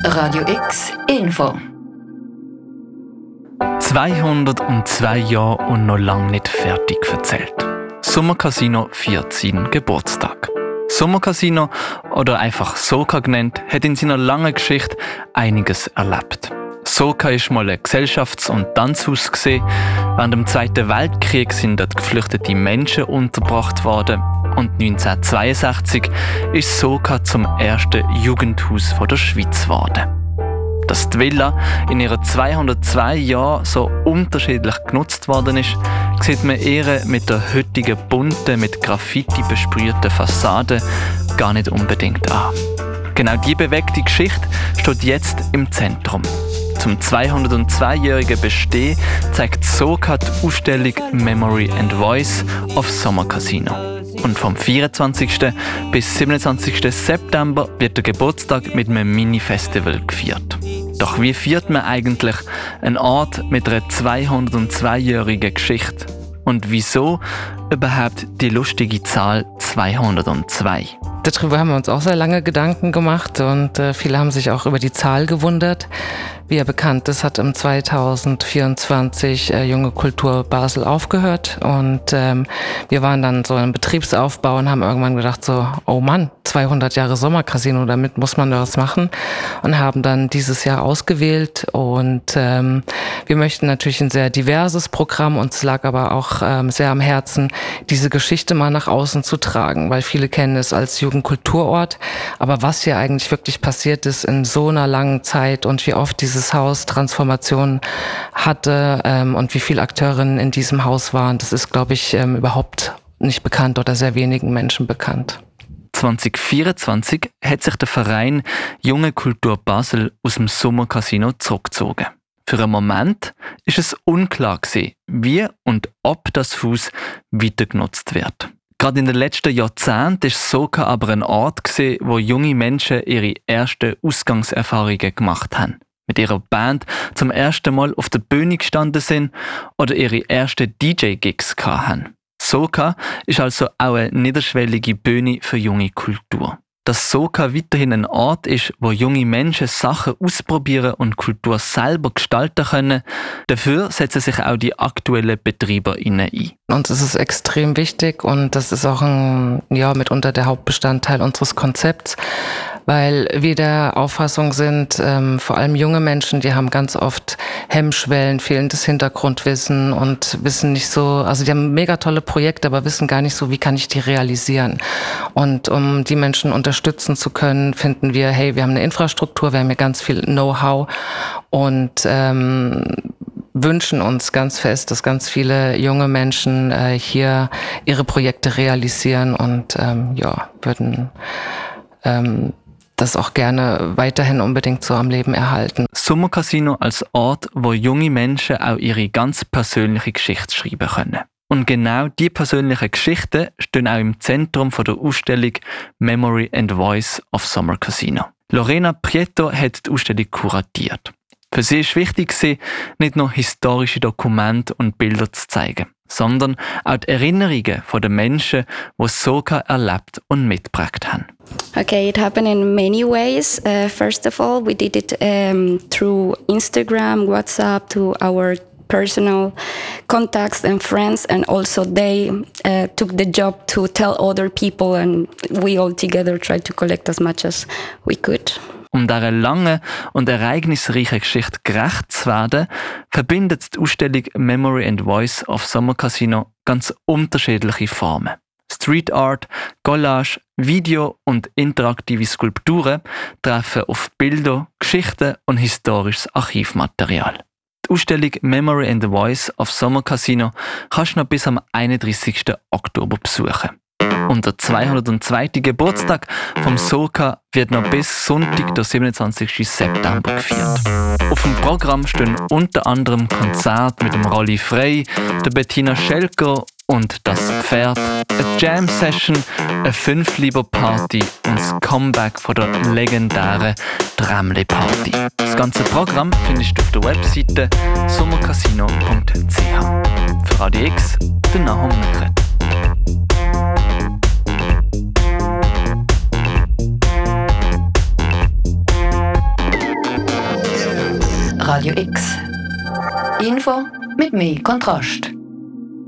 Radio X Info. 202 Jahre und noch lange nicht fertig erzählt. Sommercasino feiert seinen Geburtstag. Sommercasino, oder einfach Soca genannt, hat in seiner langen Geschichte einiges erlebt. Soca ist mal ein Gesellschafts- und Tanzhaus gewesen. Während dem Zweiten Weltkrieg sind dort geflüchtete Menschen untergebracht worden. Und 1962 ist Soca zum ersten Jugendhaus der Schweiz geworden. Dass die Villa in ihren 202 Jahren so unterschiedlich genutzt worden ist, sieht man eher mit der heutigen bunten, mit Graffiti besprühten Fassade gar nicht unbedingt an. Genau diese bewegte Geschichte steht jetzt im Zentrum. Zum 202-jährigen Bestehen zeigt Soca die Ausstellung Memory and Voice auf Sommercasino. Und vom 24. bis 27. September wird der Geburtstag mit einem Mini-Festival gefeiert. Doch wie feiert man eigentlich einen Ort mit einer 202-jährigen Geschichte? Und wieso überhaupt die lustige Zahl 202? Darüber haben wir uns auch sehr lange Gedanken gemacht und viele haben sich auch über die Zahl gewundert. Wie ja bekannt ist, hat im 2024 Junge Kultur Basel aufgehört und wir waren dann so im Betriebsaufbau und haben irgendwann gedacht so, oh Mann, 200 Jahre Sommercasino, damit muss man da was machen und haben dann dieses Jahr ausgewählt und wir möchten natürlich ein sehr diverses Programm, uns lag aber auch sehr am Herzen, diese Geschichte mal nach außen zu tragen, weil viele kennen es als Jugendkulturort, aber was hier eigentlich wirklich passiert ist in so einer langen Zeit und wie oft dieses Haus Transformationen hatte und wie viele Akteurinnen in diesem Haus waren, das ist, glaube ich, überhaupt nicht bekannt oder sehr wenigen Menschen bekannt. 2024 hat sich der Verein Junge Kultur Basel aus dem Sommercasino zurückgezogen. Für einen Moment ist es unklar gewesen, wie und ob das Haus weiter genutzt wird. Gerade in den letzten Jahrzehnten war Soca aber ein Ort gewesen, wo junge Menschen ihre ersten Ausgangserfahrungen gemacht haben. Mit ihrer Band zum ersten Mal auf der Bühne gestanden sind oder ihre ersten DJ-Gigs hatten. Soca ist also auch eine niederschwellige Bühne für junge Kultur. Dass Soca weiterhin ein Ort ist, wo junge Menschen Sachen ausprobieren und Kultur selber gestalten können, dafür setzen sich auch die aktuellen BetreiberInnen ein. Uns ist es extrem wichtig und das ist auch mitunter der Hauptbestandteil unseres Konzepts, weil wir der Auffassung sind, vor allem junge Menschen, die haben ganz oft Hemmschwellen, fehlendes Hintergrundwissen und wissen nicht so, also die haben mega tolle Projekte, aber wissen gar nicht so, wie kann ich die realisieren. Und um die Menschen unterstützen zu können, finden wir, hey, wir haben eine Infrastruktur, wir haben hier ganz viel Know-how und wünschen uns ganz fest, dass ganz viele junge Menschen hier ihre Projekte realisieren und würden das auch gerne weiterhin unbedingt so am Leben erhalten. Sommercasino als Ort, wo junge Menschen auch ihre ganz persönliche Geschichte schreiben können. Und genau diese persönlichen Geschichten stehen auch im Zentrum der Ausstellung Memory and Voice of Sommercasino. Lorena Prieto hat die Ausstellung kuratiert. Für sie war wichtig, nicht nur historische Dokumente und Bilder zu zeigen, sondern auch die Erinnerungen der Menschen, die Soca erlebt und mitgeprägt haben. Okay, it happened in many ways. First of all, we did it through Instagram, WhatsApp, to our personal contacts and friends, and also they took the job to tell other people, and we all together tried to collect as much as we could. Um dieser langen und ereignisreichen Geschichte gerecht zu werden, verbindet die Ausstellung Memory and Voice of Sommercasino ganz unterschiedliche Formen. Street Art, Collage, Video und interaktive Skulpturen treffen auf Bilder, Geschichten und historisches Archivmaterial. Die Ausstellung Memory and Voice of Sommercasino kannst du noch bis am 31. Oktober besuchen. Und der 202. Geburtstag vom Soca wird noch bis Sonntag, der 27. September gefeiert. Auf dem Programm stehen unter anderem Konzerte mit dem Rolli Frey, der Bettina Schelker und das Pferd, eine Jam-Session, eine Fünfliber-Party und das Comeback von der legendären Trämli-Party. Das ganze Programm findest du auf der Webseite sommercasino.ch. Für Radio X, der Nahum Nekret. Radio X. Info mit mehr Kontrast.